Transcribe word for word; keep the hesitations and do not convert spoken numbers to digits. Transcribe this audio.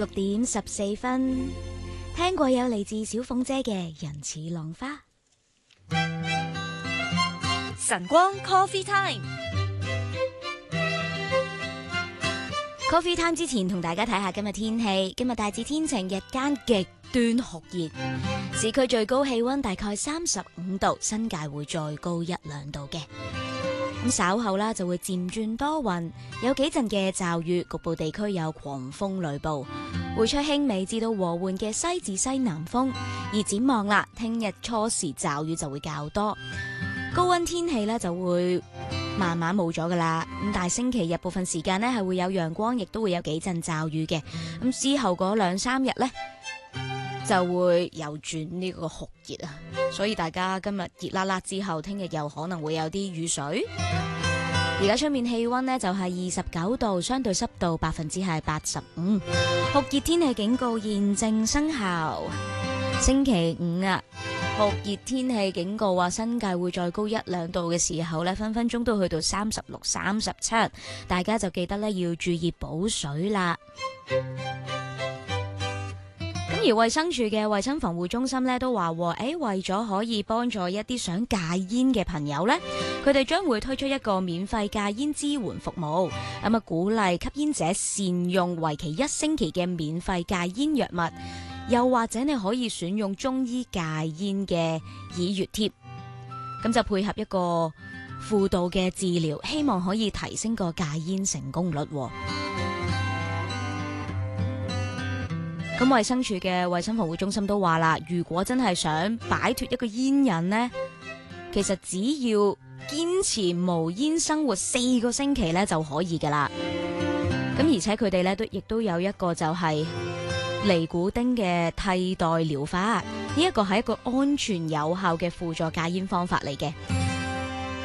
六點十四分，聽過有嚟自小鳳姐嘅《人似浪花》。 晨光 Coffee Time。Coffee Time 之前同大家睇下今日天氣，今日大致天晴，日間極端酷熱，市區最高氣溫大概三十五度，新界會再高一兩度嘅。咁稍後啦就會漸轉多雲，有幾陣嘅驟雨，局部地區有狂風雷暴，會吹輕微至到和緩嘅西至西南風。而展望啦，聽日初時驟雨就會較多，高溫天氣咧就會慢慢冇咗噶啦。咁但係星期日部分時間呢係會有陽光，亦都會有幾陣驟雨嘅。咁之後嗰兩三日呢，就會又轉呢個酷熱啊，所以大家今日熱辣辣之後，聽日又可能會有啲雨水。而家出面氣溫呢就係二十九度，相對濕度百分之係八十五，酷熱天氣警告現正生效。星期五啊，酷熱天氣警告話新界會再高一兩度嘅時候呢，分分鐘都去到三十六、三十七，大家就記得呢要注意補水啦。而衛生署嘅衛生防護中心咧都話，誒、欸、為咗可以幫助一啲想戒煙嘅朋友呢，佢哋將會推出一個免費戒煙支援服務，咁啊鼓勵吸煙者善用為期一星期嘅免費戒煙藥物，又或者你可以選用中醫戒煙嘅耳穴貼，咁就配合一個輔導嘅治療，希望可以提升個戒煙成功率。咁衛生署嘅衛生防護中心都話啦，如果真係想擺脫一個煙癮呢，其實只要堅持無煙生活四個星期咧就可以噶啦。咁而且佢哋咧都亦都有一個就係尼古丁嘅替代療法，呢一個係一個安全有效嘅輔助戒煙方法嚟嘅。